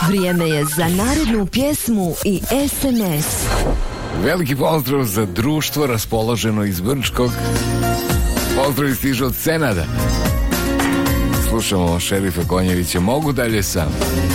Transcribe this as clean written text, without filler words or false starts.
Vrijeme je za narednu pjesmu i SMS. Veliki pozdrav za društvo raspoloženo iz Brčkog. Pozdrav stiže od Senada. Slušamo Šerifa Konjevića. Mogu dalje sam.